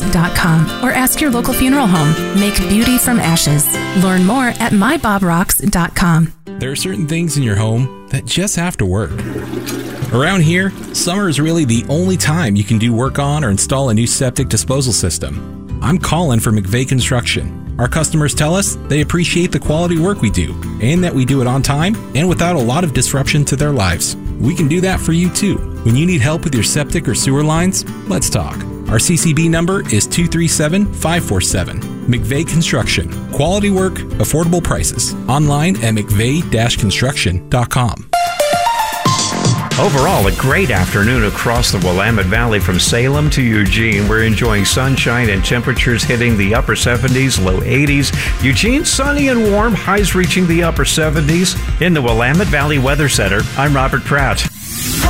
mybobrocks.com or ask your local funeral home. Make beauty from ashes. Learn more at mybobrocks.com. There are certain things in your home that just have to work. Around here, summer is really the only time you can do work on or install a new septic disposal system. I'm Colin for McVeigh Construction. Our customers tell us they appreciate the quality work we do and that we do it on time and without a lot of disruption to their lives. We can do that for you too. When you need help with your septic or sewer lines, let's talk. Our CCB number is 237-547. McVeigh Construction. Quality work, affordable prices. Online at mcveigh-construction.com. Overall, a great afternoon across the Willamette Valley from Salem to Eugene. We're enjoying sunshine and temperatures hitting the upper 70s, low 80s. Eugene, sunny and warm, highs reaching the upper 70s. In the Willamette Valley Weather Center, I'm Robert Pratt.